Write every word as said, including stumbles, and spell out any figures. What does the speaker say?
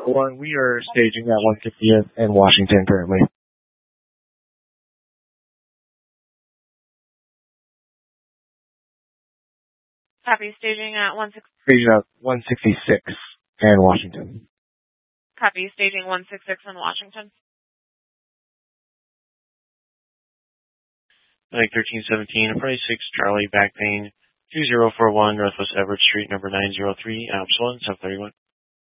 One, we are staging at one fiftieth and Washington currently. Copy, staging at one sixty. Staging at one sixty-six and Washington. Copy, staging one sixty-six in Washington. Like thirteen seventeen, Friday six, Charlie, back pain, two zero four one, Northwest Everett Street, number nine zero three, Absalon, seven thirty-one.